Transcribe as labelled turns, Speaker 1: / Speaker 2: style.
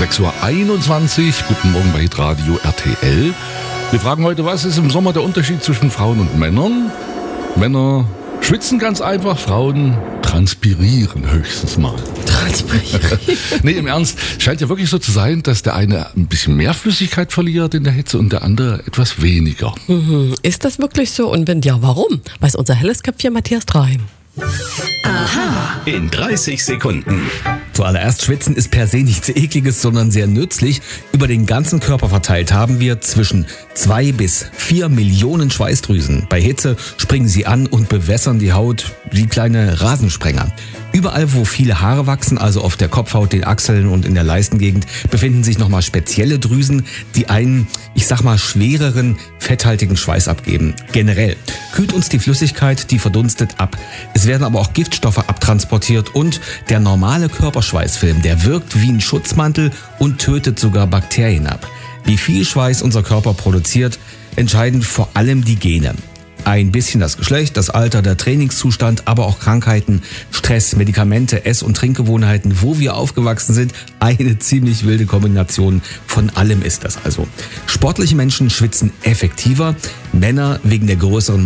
Speaker 1: 6:21 Uhr. Guten Morgen bei Hitradio RTL. Wir fragen heute, was ist im Sommer der Unterschied zwischen Frauen und Männern? Männer schwitzen ganz einfach, Frauen transpirieren höchstens mal.
Speaker 2: Transpirieren?
Speaker 1: Nee, im Ernst, scheint ja wirklich so zu sein, dass der eine ein bisschen mehr Flüssigkeit verliert in der Hitze und der andere etwas weniger.
Speaker 2: Ist das wirklich so? Und wenn ja, warum? Weiß unser helles Köpfchen Matthias Dreim.
Speaker 3: In 30 Sekunden.
Speaker 4: Zuallererst, Schwitzen ist per se nichts Ekliges, sondern sehr nützlich. Über den ganzen Körper verteilt haben wir zwischen 2 bis 4 Millionen Schweißdrüsen. Bei Hitze springen sie an und bewässern die Haut wie kleine Rasensprenger. Überall, wo viele Haare wachsen, also auf der Kopfhaut, den Achseln und in der Leistengegend, befinden sich nochmal spezielle Drüsen, die einen, schwereren, fetthaltigen Schweiß abgeben. Generell kühlt uns die Flüssigkeit, die verdunstet, ab. Es werden aber auch Giftstoffe abtransportiert und der normale Körperschweißfilm, der wirkt wie ein Schutzmantel und tötet sogar Bakterien ab. Wie viel Schweiß unser Körper produziert, entscheiden vor allem die Gene. Ein bisschen das Geschlecht, das Alter, der Trainingszustand, aber auch Krankheiten, Stress, Medikamente, Ess- und Trinkgewohnheiten, wo wir aufgewachsen sind. Eine ziemlich wilde Kombination von allem ist das also. Sportliche Menschen schwitzen effektiver, Männer wegen der größeren